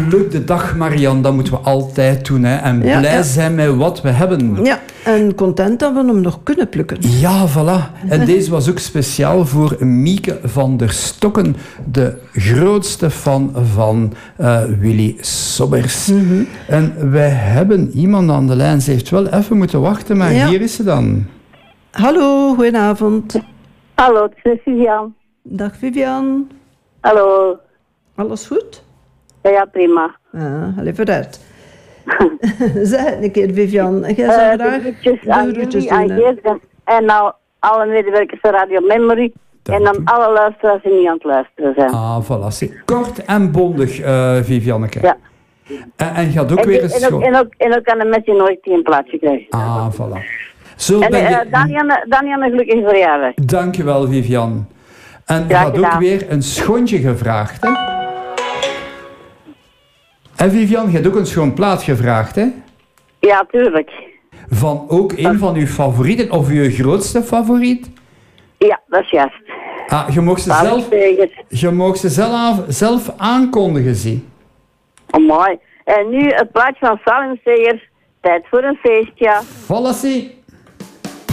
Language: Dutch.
Geluk de dag, Marianne, dat moeten we altijd doen. Hè. En blij zijn met wat we hebben. Ja, en content dat we hem nog kunnen plukken. Ja, voilà. En deze was ook speciaal voor Mieke van der Stokken, de grootste fan van Willy Sobbers. En wij hebben iemand aan de lijn. Ze heeft wel even moeten wachten, maar hier is ze dan. Hallo, goedenavond. Hallo, het is Vivian. Dag Vivian. Hallo. Alles goed? Ja, prima. Allee, vooruit. Zeg het een keer, Vivian. Jij zou graag de groetjes aan Geert en nou alle medewerkers van Radio Memory. En dan alle luisteraars die niet aan het luisteren zijn. Voilà. Kort en bondig, Vivianneke. Ja. En gaat ook weer eens schoon. En ook aan de mensen nooit die een plaatsje krijgen. Voilà. Zo en Daniel, een gelukkige verjaardag. Dankjewel, Vivian. En Graag gaat ook gedaan. weer een schoentje gevraagd, hè? En Vivian, je hebt ook een schoon plaat gevraagd, hè? Ja, tuurlijk. Van ook een van uw favorieten, of uw grootste favoriet? Ja, dat is juist. Je mag ze zelf aankondigen, zie. Oh, mooi. En nu het plaatje van Salim Steger. Tijd voor een feestje. Voilà, zie.